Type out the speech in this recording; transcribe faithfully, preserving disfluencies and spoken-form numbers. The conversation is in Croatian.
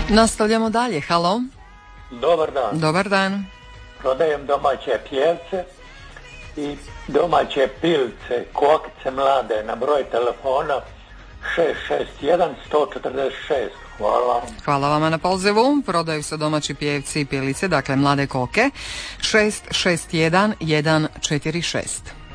Nastavljamo dalje. Halo. Dobar dan. Dobar dan. Prodajem domaće pjevce i domaće pilice, kokice mlade na broj telefona šest šest jedan sto četrdeset šest. Hvala. Hvala vama na pozivu. Prodaju se domaći pjevci i pilice, dakle mlade koke. šest šest jedan jedan četiri šest.